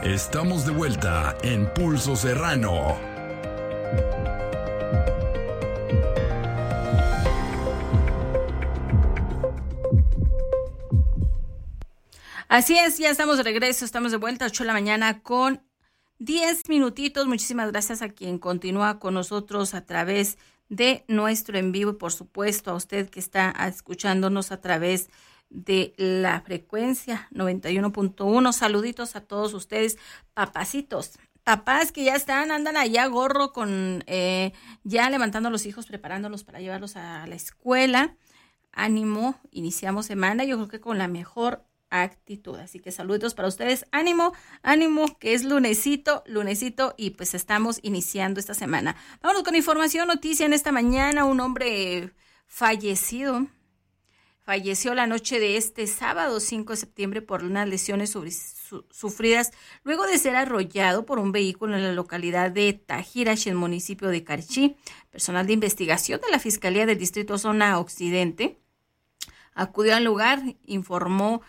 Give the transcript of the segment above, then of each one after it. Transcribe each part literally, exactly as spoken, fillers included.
Estamos de vuelta en Pulso Serrano. Así es, ya estamos de regreso, estamos de vuelta a ocho de la mañana con diez minutitos. Muchísimas gracias a quien continúa con nosotros a través de nuestro en vivo y por supuesto a usted que está escuchándonos a través de la frecuencia noventa y uno punto uno. Saluditos a todos ustedes, papacitos, papás que ya están, andan allá gorro con, eh, ya levantando a los hijos, preparándolos para llevarlos a la escuela. Ánimo, iniciamos semana, yo creo que con la mejor actitud, así que saludos para ustedes, ánimo, ánimo, que es lunesito, lunesito y pues estamos iniciando esta semana. Vámonos con información, noticia en esta mañana. Un hombre fallecido, falleció la noche de este sábado cinco de septiembre por unas lesiones sobre, su, sufridas luego de ser arrollado por un vehículo en la localidad de Tajirash, en el municipio de Carchí. Personal de investigación de la Fiscalía del Distrito Zona Occidente acudió al lugar, informó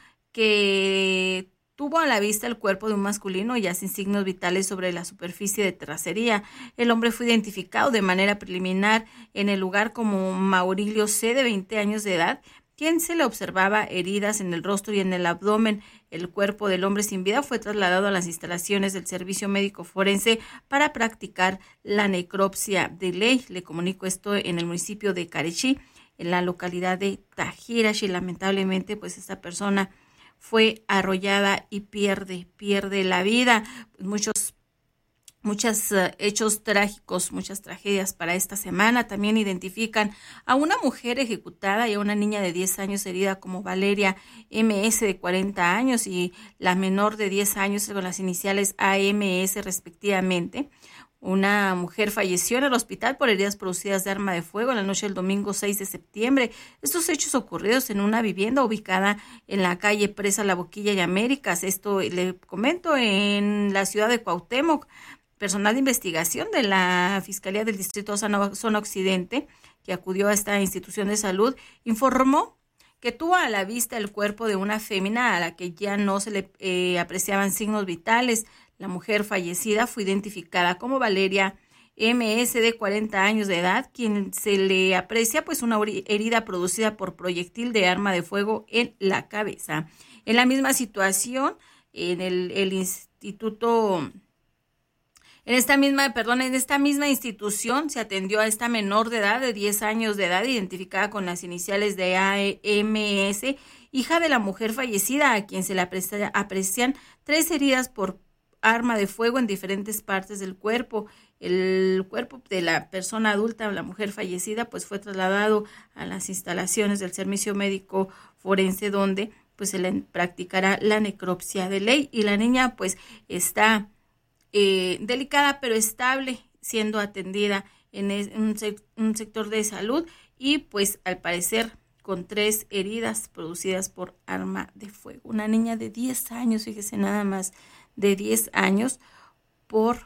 que tuvo a la vista el cuerpo de un masculino ya sin signos vitales sobre la superficie de terracería. El hombre fue identificado de manera preliminar en el lugar como Maurilio C., de veinte años de edad, quien se le observaba heridas en el rostro y en el abdomen. El cuerpo del hombre sin vida fue trasladado a las instalaciones del Servicio Médico Forense para practicar la necropsia de ley. Le comunico esto en el municipio de Carechí, en la localidad de Tajirash, y lamentablemente pues esta persona fue arrollada y pierde, pierde la vida. Muchos, muchos uh, hechos trágicos, muchas tragedias para esta semana. También identifican a una mujer ejecutada y a una niña de diez años herida como Valeria M S, de cuarenta años, y la menor de diez años con las iniciales A M S respectivamente. Una mujer falleció en el hospital por heridas producidas de arma de fuego en la noche del domingo seis de septiembre. Estos hechos ocurridos en una vivienda ubicada en la calle Presa La Boquilla y Américas. Esto le comento en la ciudad de Cuauhtémoc. Personal de investigación de la Fiscalía del Distrito Zona Occidente, que acudió a esta institución de salud, informó que tuvo a la vista el cuerpo de una fémina a la que ya no se le eh, apreciaban signos vitales. La mujer fallecida fue identificada como Valeria M S, de cuarenta años de edad, quien se le aprecia pues una herida producida por proyectil de arma de fuego en la cabeza. En la misma situación, en el, el instituto, en esta misma, perdón, en esta misma institución se atendió a esta menor de edad de diez años de edad, identificada con las iniciales de A M S, hija de la mujer fallecida, a quien se le aprecia, aprecian tres heridas por arma de fuego en diferentes partes del cuerpo. El cuerpo de la persona adulta, la mujer fallecida, pues fue trasladado a las instalaciones del Servicio Médico Forense, donde pues se le practicará la necropsia de ley, y la niña pues está eh, delicada pero estable, siendo atendida en un, sec- un sector de salud, y pues al parecer con tres heridas producidas por arma de fuego. Una niña de diez años, fíjese nada más, de diez años por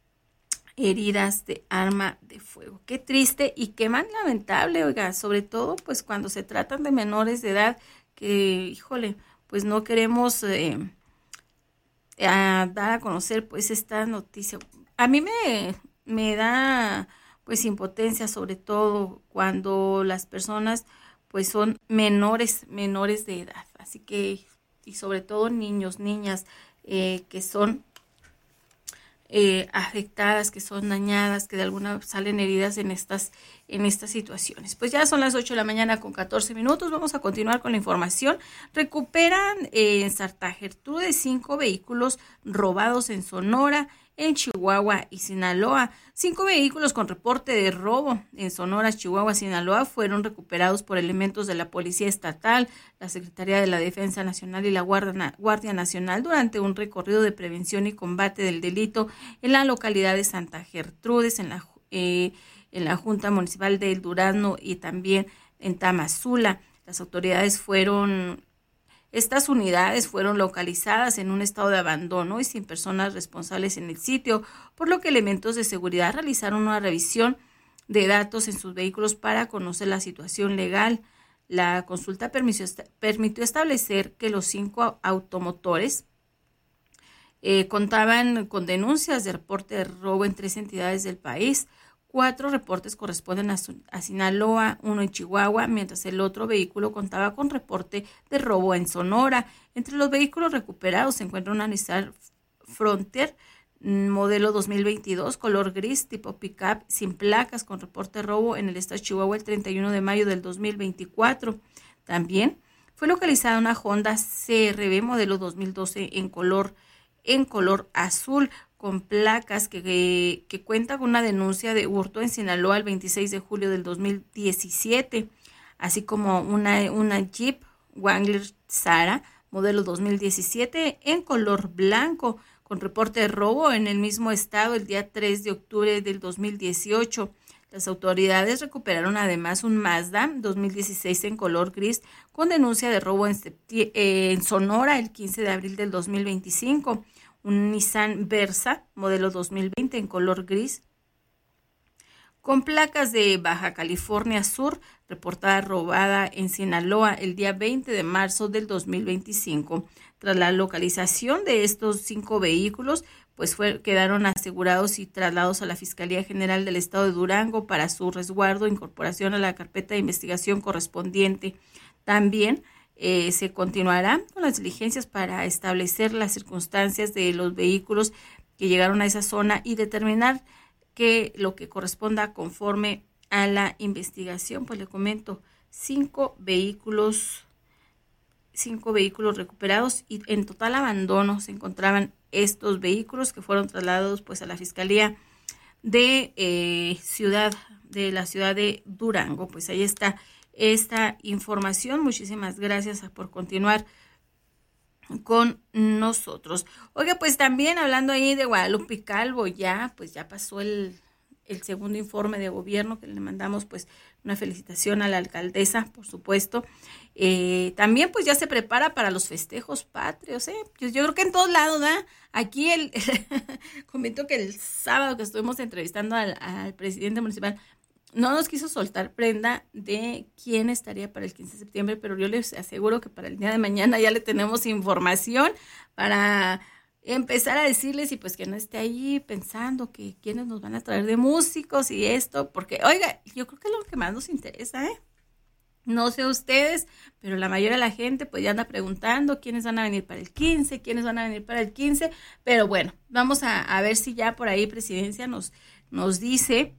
heridas de arma de fuego. Qué triste y qué más lamentable, oiga, sobre todo pues cuando se tratan de menores de edad que, híjole, pues no queremos eh, a dar a conocer pues esta noticia. A mí me, me da pues impotencia, sobre todo cuando las personas pues son menores, menores de edad, así que, y sobre todo niños, niñas, Eh, que son eh, afectadas, que son dañadas, que de alguna salen heridas en estas, en estas situaciones. Pues ya son las ocho de la mañana con catorce minutos, vamos a continuar con la información. Recuperan eh, en Santa Gertrudis cinco vehículos robados en Sonora, en Chihuahua y Sinaloa. Cinco vehículos con reporte de robo en Sonora, Chihuahua, Sinaloa fueron recuperados por elementos de la Policía Estatal, la Secretaría de la Defensa Nacional y la Guardia, Guardia Nacional durante un recorrido de prevención y combate del delito en la localidad de Santa Gertrudis, en la, eh, en la Junta Municipal de El Durazno y también en Tamazula. Las autoridades fueron... Estas unidades fueron localizadas en un estado de abandono y sin personas responsables en el sitio, por lo que elementos de seguridad realizaron una revisión de datos en sus vehículos para conocer la situación legal. La consulta permitió, permitió establecer que los cinco automotores eh, contaban con denuncias de reporte de robo en tres entidades del país. Cuatro reportes corresponden a, a Sinaloa, uno en Chihuahua, mientras el otro vehículo contaba con reporte de robo en Sonora. Entre los vehículos recuperados se encuentra una Nissan Frontier modelo dos mil veintidós, color gris, tipo pickup, sin placas, con reporte de robo en el estado de Chihuahua el treinta y uno de mayo del dos mil veinticuatro. También fue localizada una Honda C R V modelo dos mil doce en color, en color azul, con placas que, que, que cuenta con una denuncia de hurto en Sinaloa el veintiséis de julio del dos mil diecisiete, así como una, una Jeep Wrangler Sara modelo dos mil diecisiete en color blanco, con reporte de robo en el mismo estado el día tres de octubre del dos mil dieciocho. Las autoridades recuperaron además un Mazda dos mil dieciséis en color gris con denuncia de robo en, septi- eh, en Sonora el quince de abril del dos mil veinticinco. Un Nissan Versa modelo dos mil veinte en color gris con placas de Baja California Sur, reportada robada en Sinaloa el día veinte de marzo del dos mil veinticinco. Tras la localización de estos cinco vehículos, pues fue, quedaron asegurados y trasladados a la Fiscalía General del Estado de Durango para su resguardo e incorporación a la carpeta de investigación correspondiente. También eh, se continuará con las diligencias para establecer las circunstancias de los vehículos que llegaron a esa zona y determinar que lo que corresponda conforme a la investigación. Pues le comento, cinco vehículos, cinco vehículos recuperados y en total abandono se encontraban estos vehículos que fueron trasladados pues a la Fiscalía de eh, ciudad de la ciudad de Durango. Pues ahí está esta información. Muchísimas gracias por continuar con nosotros. Oiga, pues también hablando ahí de Guadalupe Calvo, ya pues ya pasó el, el segundo informe de gobierno, que le mandamos pues una felicitación a la alcaldesa, por supuesto. Eh, también pues ya se prepara para los festejos patrios, ¿eh? Yo, yo creo que en todos lados, ¿verdad? Aquí el comento que el sábado que estuvimos entrevistando al, al presidente municipal, no nos quiso soltar prenda de quién estaría para el quince de septiembre, pero yo les aseguro que para el día de mañana ya le tenemos información para empezar a decirles y pues que no esté ahí pensando que quiénes nos van a traer de músicos y esto, porque oiga, yo creo que es lo que más nos interesa, ¿eh? No sé ustedes, pero la mayoría de la gente pues ya anda preguntando quiénes van a venir para el quince, quiénes van a venir para el quince, pero bueno, vamos a, a ver si ya por ahí Presidencia nos, nos dice,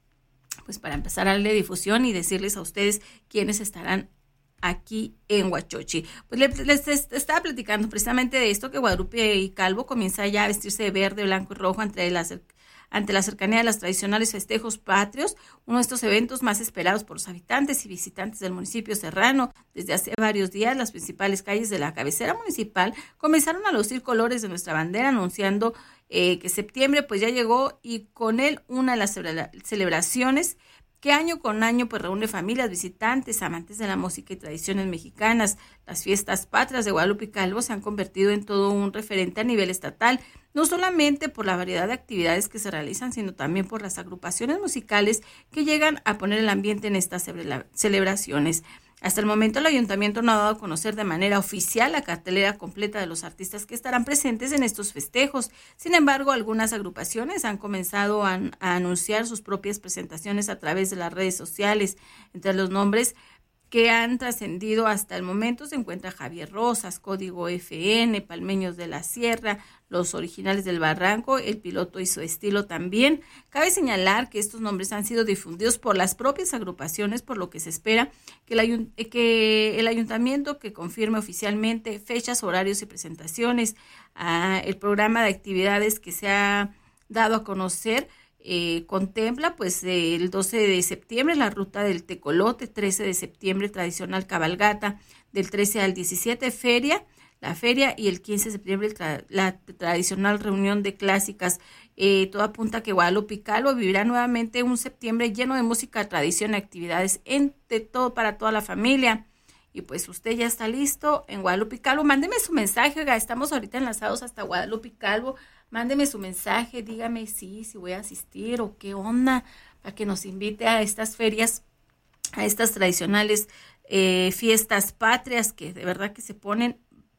pues para empezar a darle difusión y decirles a ustedes quiénes estarán aquí en Huachochi. Pues les, les estaba platicando precisamente de esto, que Guadalupe y Calvo comienza ya a vestirse de verde, blanco y rojo ante la, ante la cercanía de los tradicionales festejos patrios, uno de estos eventos más esperados por los habitantes y visitantes del municipio serrano. Desde hace varios días, las principales calles de la cabecera municipal comenzaron a lucir colores de nuestra bandera, anunciando eh, que septiembre pues ya llegó y con él una de las celebraciones que año con año pues reúne familias, visitantes, amantes de la música y tradiciones mexicanas. Las fiestas patrias de Guadalupe y Calvo se han convertido en todo un referente a nivel estatal, no solamente por la variedad de actividades que se realizan, sino también por las agrupaciones musicales que llegan a poner el ambiente en estas celebraciones. Hasta el momento el ayuntamiento no ha dado a conocer de manera oficial la cartelera completa de los artistas que estarán presentes en estos festejos. Sin embargo, algunas agrupaciones han comenzado a, a anunciar sus propias presentaciones a través de las redes sociales. Entre los nombres que han trascendido hasta el momento se encuentra Javier Rosas, Código F N, Palmeños de la Sierra, Los Originales del Barranco, El Piloto y su estilo también. Cabe señalar que estos nombres han sido difundidos por las propias agrupaciones, por lo que se espera que el, ayunt- que el ayuntamiento que confirme oficialmente fechas, horarios y presentaciones. Ah, el programa de actividades que se ha dado a conocer Eh, contempla pues eh, el doce de septiembre la ruta del tecolote, trece de septiembre tradicional cabalgata, del trece al diecisiete feria, la feria, y el quince de septiembre tra- la tradicional reunión de clásicas. Eh, todo apunta a que Guadalupe y Calvo vivirá nuevamente un septiembre lleno de música, tradición y actividades entre todo para toda la familia. Y pues usted ya está listo en Guadalupe y Calvo. Mándeme su mensaje, oiga, estamos ahorita enlazados hasta Guadalupe y Calvo. Mándeme su mensaje, dígame si, si voy a asistir o qué onda, para que nos invite a estas ferias, a estas tradicionales eh, fiestas patrias que de verdad que se ponen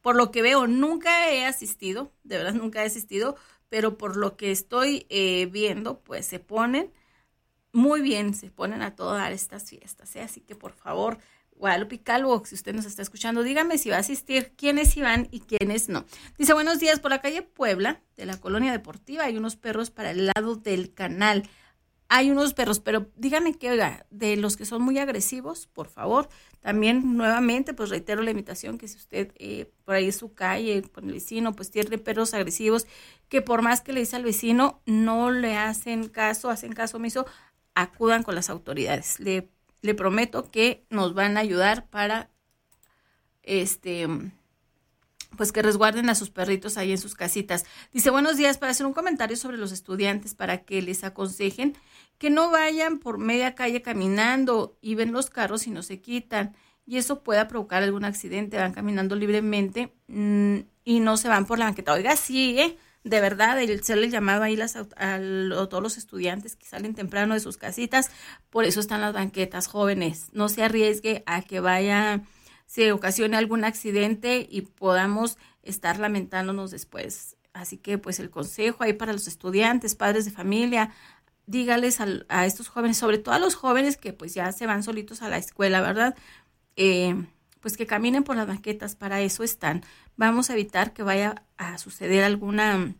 por lo que veo, nunca he asistido, de verdad nunca he asistido, pero por lo que estoy eh, viendo, pues se ponen muy bien, se ponen a todo dar estas fiestas, ¿eh? Así que por favor, Guadalupe Calvo, si usted nos está escuchando, dígame si va a asistir, quiénes iban y quiénes no. Dice, buenos días, por la calle Puebla, de la Colonia Deportiva, hay unos perros para el lado del canal. Hay unos perros, pero dígame que, oiga, de los que son muy agresivos, por favor. También, nuevamente, pues reitero la invitación que si usted eh, por ahí en su calle, con el vecino, pues tiene perros agresivos, que por más que le dice al vecino, no le hacen caso, hacen caso omiso, acudan con las autoridades. Le, le prometo que nos van a ayudar para, este... pues que resguarden a sus perritos ahí en sus casitas. Dice, buenos días, para hacer un comentario sobre los estudiantes, para que les aconsejen que no vayan por media calle caminando y ven los carros y no se quitan. Y eso pueda provocar algún accidente, van caminando libremente mmm, y no se van por la banqueta. Oiga, sí, ¿eh? De verdad, el se les llamaba ahí las, a, a, a todos los estudiantes que salen temprano de sus casitas, por eso están las banquetas, jóvenes. No se arriesgue a que vaya... se ocasione algún accidente y podamos estar lamentándonos después. Así que pues el consejo ahí para los estudiantes, padres de familia, dígales a, a estos jóvenes, sobre todo a los jóvenes que pues ya se van solitos a la escuela, ¿verdad? Eh, pues que caminen por las banquetas, para eso están. Vamos a evitar que vaya a suceder alguna,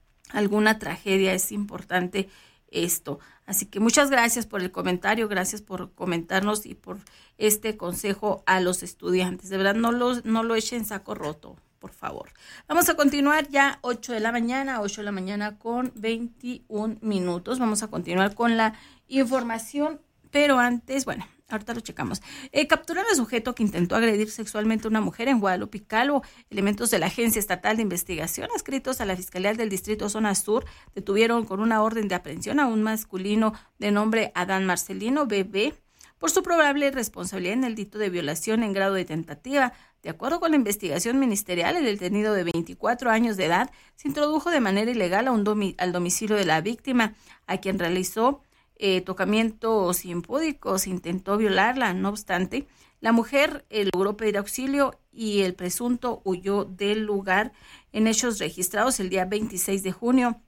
alguna tragedia, es importante esto. Así que muchas gracias por el comentario, gracias por comentarnos y por este consejo a los estudiantes. De verdad, no lo, no lo echen saco roto, por favor. Vamos a continuar ya ocho de la mañana, ocho de la mañana con veintiún minutos. Vamos a continuar con la información, pero antes, bueno, ahorita lo checamos. Eh, capturan al sujeto que intentó agredir sexualmente a una mujer en Guadalupe Calvo. Elementos de la Agencia Estatal de Investigación, adscritos a la Fiscalía del Distrito Zona Sur, detuvieron con una orden de aprehensión a un masculino de nombre Adán Marcelino B B por su probable responsabilidad en el delito de violación en grado de tentativa. De acuerdo con la investigación ministerial, el detenido de veinticuatro años de edad se introdujo de manera ilegal a un domi- al domicilio de la víctima, a quien realizó Eh, tocamientos impúdicos, intentó violarla. No obstante, la mujer eh, logró pedir auxilio y el presunto huyó del lugar. En hechos registrados el día veintiséis de junio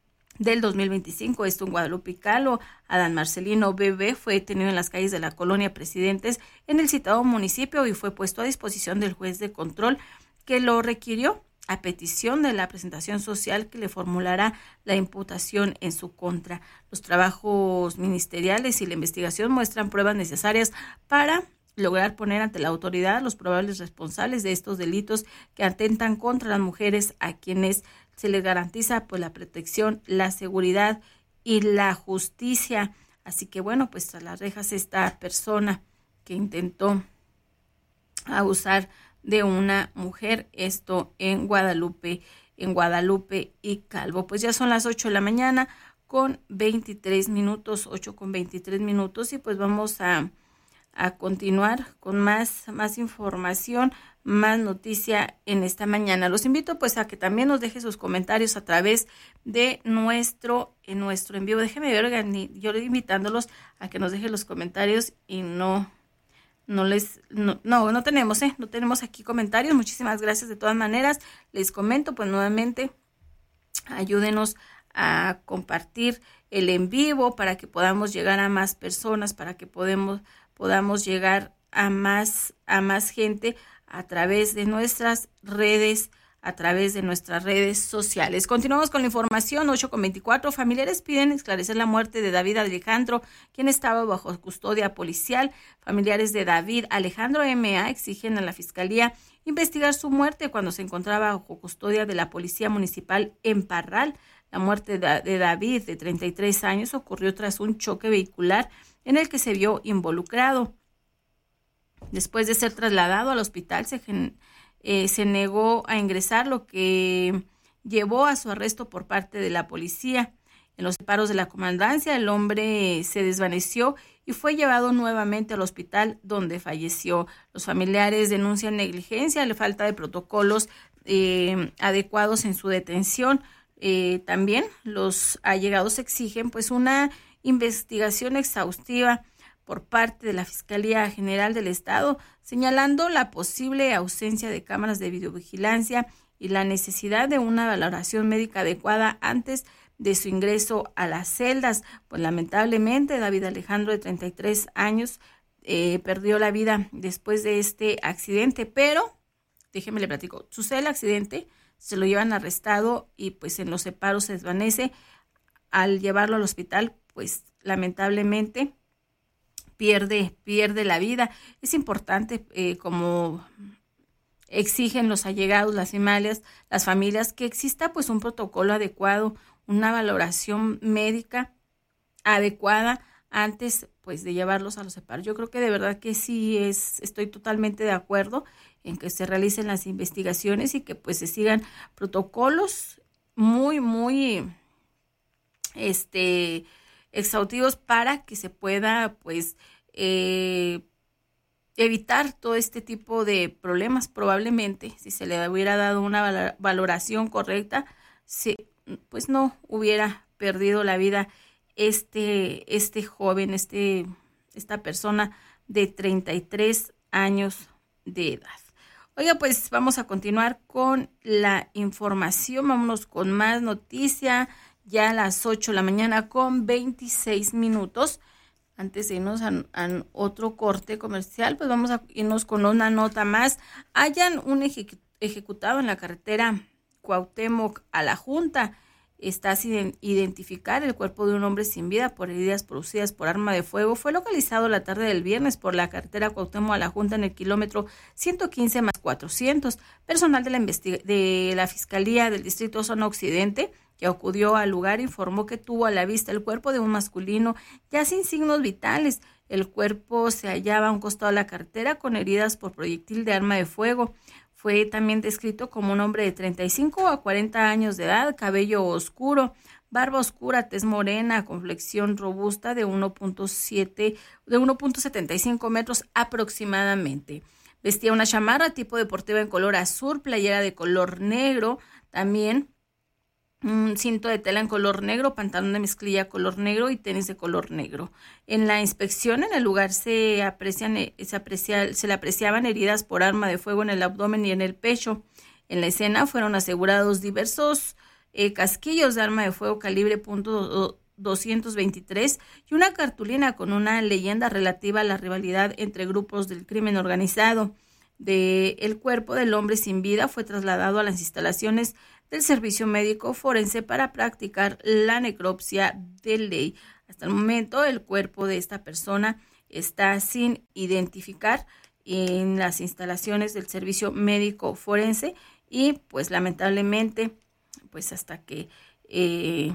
del dos mil veinticinco, esto en Guadalupe Calvo, Adán Marcelino B B fue detenido en las calles de la colonia Presidentes en el citado municipio y fue puesto a disposición del juez de control, que lo requirió a petición de la presentación social que le formulará la imputación en su contra. Los trabajos ministeriales y la investigación muestran pruebas necesarias para lograr poner ante la autoridad a los probables responsables de estos delitos que atentan contra las mujeres, a quienes se les garantiza pues la protección, la seguridad y la justicia. Así que bueno, pues tras las rejas esta persona que intentó abusar de una mujer, esto en Guadalupe, en Guadalupe y Calvo. Pues ya son las ocho de la mañana con veintitrés minutos, ocho con veintitrés minutos, y pues vamos a, a continuar con más, más información, más noticia en esta mañana. Los invito pues a que también nos deje sus comentarios a través de nuestro, en nuestro en vivo. Déjeme ver, yo invitándolos a que nos dejen los comentarios y no... No les, no, no, no tenemos, ¿eh? No tenemos aquí comentarios. Muchísimas gracias de todas maneras. Les comento, pues nuevamente, ayúdenos a compartir el en vivo para que podamos llegar a más personas, para que podemos, podamos llegar a más, a más gente a través de nuestras redes, a través de nuestras redes sociales. Continuamos con la información, ocho con veinticuatro. Familiares piden esclarecer la muerte de David Alejandro, quien estaba bajo custodia policial. Familiares de David Alejandro M A exigen a la Fiscalía investigar su muerte cuando se encontraba bajo custodia de la Policía Municipal en Parral. La muerte de David, de treinta y tres años, ocurrió tras un choque vehicular en el que se vio involucrado. Después de ser trasladado al hospital, se gen- Eh, se negó a ingresar, lo que llevó a su arresto por parte de la policía. En los separos de la comandancia, el hombre se desvaneció y fue llevado nuevamente al hospital, donde falleció. Los familiares denuncian negligencia, la falta de protocolos eh, adecuados en su detención. Eh, también los allegados exigen pues una investigación exhaustiva por parte de la Fiscalía General del Estado, señalando la posible ausencia de cámaras de videovigilancia y la necesidad de una valoración médica adecuada antes de su ingreso a las celdas. Pues lamentablemente David Alejandro, de treinta y tres años, eh, perdió la vida después de este accidente, pero déjeme le platico, sucede el accidente, se lo llevan arrestado y pues en los separos se desvanece. Al llevarlo al hospital, pues lamentablemente pierde, pierde la vida. Es importante, eh, como exigen los allegados, las familias, las familias, que exista pues un protocolo adecuado, una valoración médica adecuada antes pues de llevarlos a los separos. Yo creo que de verdad que sí es, estoy totalmente de acuerdo en que se realicen las investigaciones y que pues se sigan protocolos muy, muy este exhaustivos para que se pueda pues eh, evitar todo este tipo de problemas. Probablemente si se le hubiera dado una valoración correcta, se, pues no hubiera perdido la vida este este joven, este esta persona de treinta y tres años de edad. Oiga, pues vamos a continuar con la información, vámonos con más noticia, ya a las ocho de la mañana con veintiséis minutos. Antes de irnos a, a otro corte comercial, pues vamos a irnos con una nota más. Hayan un ejecu- ejecutado en la carretera Cuauhtémoc a la Junta. Está sin identificar el cuerpo de un hombre sin vida por heridas producidas por arma de fuego. Fue localizado la tarde del viernes por la carretera Cuauhtémoc a la Junta en el kilómetro ciento quince más cuatrocientos. Personal de la, investiga- de la Fiscalía del Distrito Zona Occidente, que acudió al lugar, informó que tuvo a la vista el cuerpo de un masculino ya sin signos vitales. El cuerpo se hallaba a un costado de la carretera con heridas por proyectil de arma de fuego. Fue también descrito como un hombre de treinta y cinco a cuarenta años de edad, cabello oscuro, barba oscura, tez morena, complexión robusta de uno punto siete, de uno punto setenta y cinco metros aproximadamente. Vestía una chamarra tipo deportiva en color azul, playera de color negro, también un cinto de tela en color negro, pantalón de mezclilla color negro y tenis de color negro. En la inspección en el lugar se aprecian, se aprecia, se le apreciaban heridas por arma de fuego en el abdomen y en el pecho. En la escena fueron asegurados diversos eh, casquillos de arma de fuego calibre punto doscientos veintitrés y una cartulina con una leyenda relativa a la rivalidad entre grupos del crimen organizado. De el cuerpo del hombre sin vida fue trasladado a las instalaciones del Servicio Médico Forense para practicar la necropsia de ley. Hasta el momento, el cuerpo de esta persona está sin identificar en las instalaciones del Servicio Médico Forense y, pues, lamentablemente, pues, hasta que eh,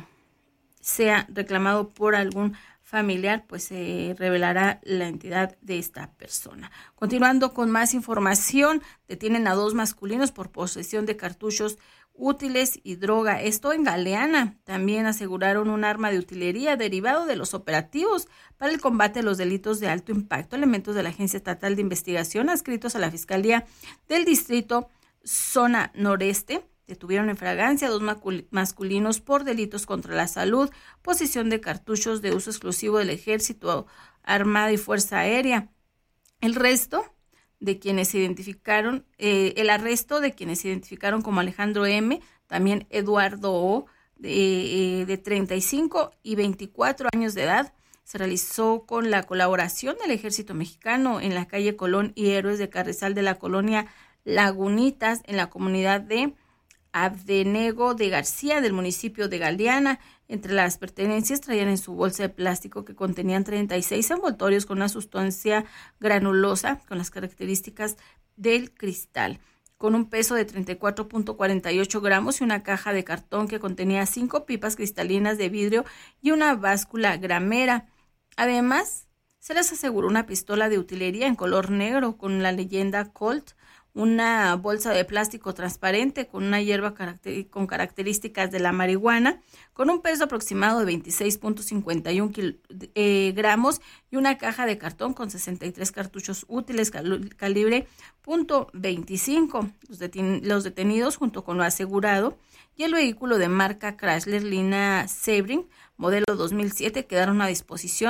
sea reclamado por algún familiar, pues se eh, revelará la identidad de esta persona. Continuando con más información, detienen a dos masculinos por posesión de cartuchos útiles y droga. Esto en Galeana. También aseguraron un arma de utilería derivado de los operativos para el combate a los delitos de alto impacto. Elementos de la Agencia Estatal de Investigación adscritos a la Fiscalía del Distrito Zona Noreste detuvieron en fragancia a dos masculinos por delitos contra la salud, posesión de cartuchos de uso exclusivo del Ejército, Armada y Fuerza Aérea. El resto de quienes se identificaron, eh, el arresto de quienes se identificaron como Alejandro M., también Eduardo O., de, eh, de treinta y cinco y veinticuatro años de edad, se realizó con la colaboración del Ejército Mexicano en la calle Colón y Héroes de Carrizal de la colonia Lagunitas, en la comunidad de Abdenego de García, del municipio de Galeana. Entre las pertenencias traían en su bolsa de plástico que contenían treinta y seis envoltorios con una sustancia granulosa con las características del cristal, con un peso de treinta y cuatro punto cuarenta y ocho gramos y una caja de cartón que contenía cinco pipas cristalinas de vidrio y una báscula gramera. Además, se les aseguró una pistola de utilería en color negro con la leyenda Colt, una bolsa de plástico transparente con una hierba caracter- con características de la marihuana, con un peso aproximado de veintiséis punto cincuenta y uno kil- eh, gramos y una caja de cartón con sesenta y tres cartuchos útiles cal- calibre punto veinticinco. Los, deten- los detenidos, junto con lo asegurado y el vehículo de marca Chrysler Lina Sebring, modelo dos mil siete, quedaron a disposición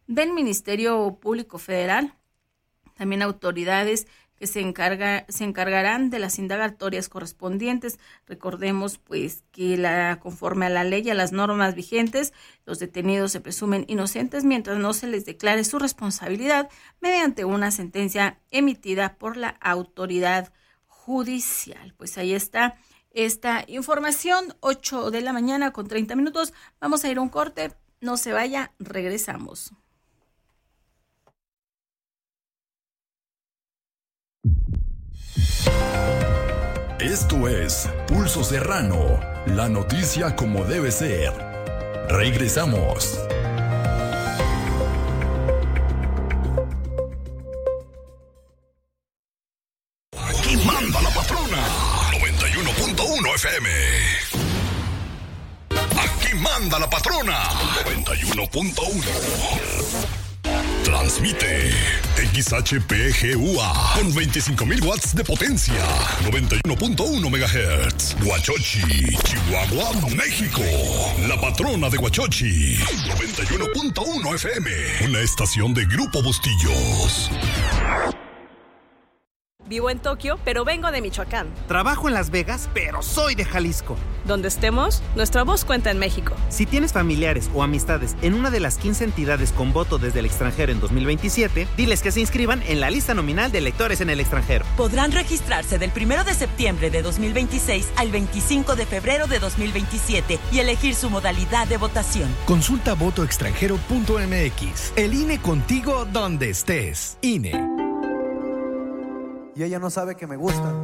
del Ministerio Público Federal, también autoridades que se encarga, se encargarán de las indagatorias correspondientes. Recordemos pues que la, conforme a la ley y a las normas vigentes, los detenidos se presumen inocentes mientras no se les declare su responsabilidad mediante una sentencia emitida por la autoridad judicial. Pues ahí está esta información, ocho de la mañana con treinta minutos. Vamos a ir a un corte, no se vaya, regresamos. Esto es Pulso Serrano, la noticia como debe ser. Regresamos. Aquí manda la patrona. noventa y uno punto uno F M. Aquí manda la patrona. noventa y uno punto uno. Transmite X H P G U A con veinticinco mil watts de potencia, noventa y uno punto uno megahertz. Huachochi, Chihuahua, México. La patrona de Huachochi, noventa y uno punto uno F M. Una estación de Grupo Bustillos. Vivo en Tokio, pero vengo de Michoacán. Trabajo en Las Vegas, pero soy de Jalisco. Donde estemos, nuestra voz cuenta en México. Si tienes familiares o amistades en una de las quince entidades con voto desde el extranjero en dos mil veintisiete, diles que se inscriban en la lista nominal de electores en el extranjero. Podrán registrarse del primero de septiembre de dos mil veintiséis al veinticinco de febrero de dos mil veintisiete y elegir su modalidad de votación. Consulta voto extranjero punto m x. El I N E contigo donde estés. I N E. Y ella no sabe que me gusta.